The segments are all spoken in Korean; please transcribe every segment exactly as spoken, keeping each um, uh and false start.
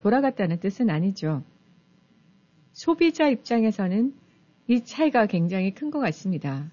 돌아갔다는 뜻은 아니죠. 소비자 입장에서는 이 차이가 굉장히 큰 것 같습니다.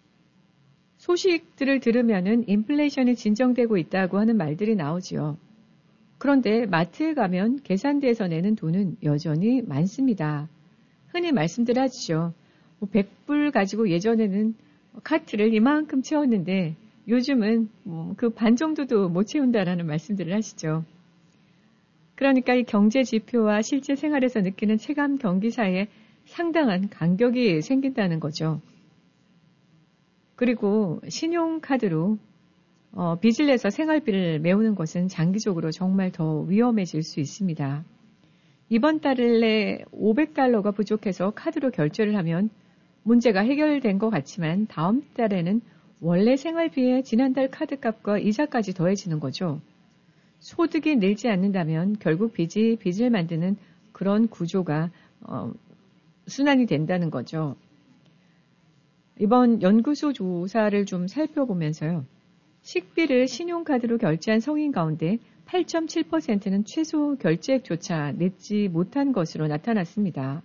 소식들을 들으면은 인플레이션이 진정되고 있다고 하는 말들이 나오지요. 그런데 마트에 가면 계산대에서 내는 돈은 여전히 많습니다. 흔히 말씀들 하시죠. 뭐 백 불 가지고 예전에는 카트를 이만큼 채웠는데 요즘은 뭐 그 반 정도도 못 채운다라는 말씀들을 하시죠. 그러니까 이 경제 지표와 실제 생활에서 느끼는 체감 경기 사이에 상당한 간격이 생긴다는 거죠. 그리고 신용카드로 어, 빚을 내서 생활비를 메우는 것은 장기적으로 정말 더 위험해질 수 있습니다. 이번 달에 오백 달러가 부족해서 카드로 결제를 하면 문제가 해결된 것 같지만 다음 달에는 원래 생활비에 지난달 카드값과 이자까지 더해지는 거죠. 소득이 늘지 않는다면 결국 빚이 빚을 만드는 그런 구조가 어, 순환이 된다는 거죠. 이번 연구소 조사를 좀 살펴보면서요. 식비를 신용카드로 결제한 성인 가운데 팔 점 칠 퍼센트는 최소 결제액조차 냈지 못한 것으로 나타났습니다.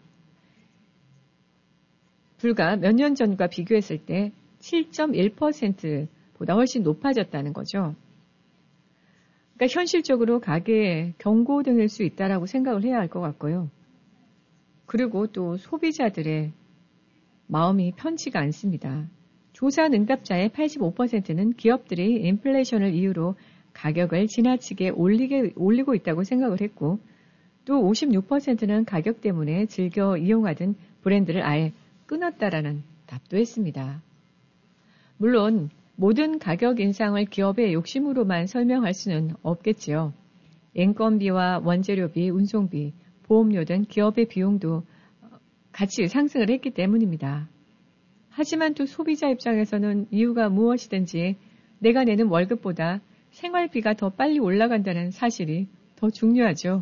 불과 몇 년 전과 비교했을 때 칠 점 일 퍼센트보다 훨씬 높아졌다는 거죠. 그러니까 현실적으로 가계에 경고등일 수 있다라고 생각을 해야 할 것 같고요. 그리고 또 소비자들의 마음이 편치가 않습니다. 조사 응답자의 팔십오 퍼센트는 기업들이 인플레이션을 이유로 가격을 지나치게 올리게, 올리고 있다고 생각을 했고 또 오십육 퍼센트는 가격 때문에 즐겨 이용하던 브랜드를 아예 끊었다라는 답도 했습니다. 물론 모든 가격 인상을 기업의 욕심으로만 설명할 수는 없겠지요. 인건비와 원재료비, 운송비, 보험료 등 기업의 비용도 같이 상승을 했기 때문입니다. 하지만 또 소비자 입장에서는 이유가 무엇이든지 내가 내는 월급보다 생활비가 더 빨리 올라간다는 사실이 더 중요하죠.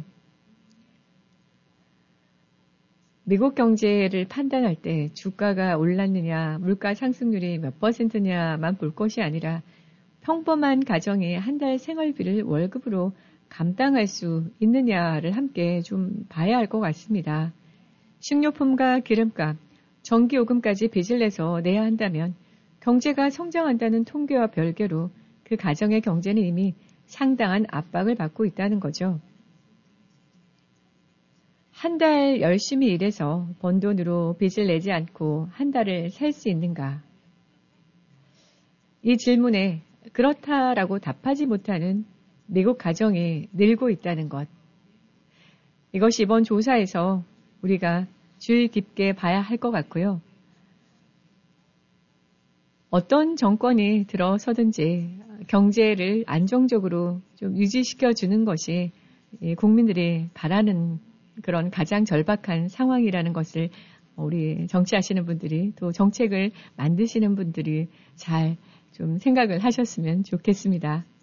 미국 경제를 판단할 때 주가가 올랐느냐, 물가 상승률이 몇 퍼센트냐만 볼 것이 아니라 평범한 가정이 한 달 생활비를 월급으로 감당할 수 있느냐를 함께 좀 봐야 할 것 같습니다. 식료품과 기름값, 전기요금까지 빚을 내서 내야 한다면 경제가 성장한다는 통계와 별개로 그 가정의 경제는 이미 상당한 압박을 받고 있다는 거죠. 한 달 열심히 일해서 번 돈으로 빚을 내지 않고 한 달을 살 수 있는가? 이 질문에 그렇다라고 답하지 못하는 미국 가정이 늘고 있다는 것. 이것이 이번 조사에서 우리가 주의 깊게 봐야 할 것 같고요. 어떤 정권이 들어서든지 경제를 안정적으로 좀 유지시켜 주는 것이 국민들이 바라는 그런 가장 절박한 상황이라는 것을 우리 정치하시는 분들이 또 정책을 만드시는 분들이 잘 좀 생각을 하셨으면 좋겠습니다.